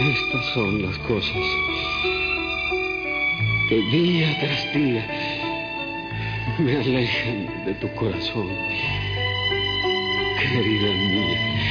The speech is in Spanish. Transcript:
Estas son las cosas que día tras día me alejan de tu corazón, querida mía.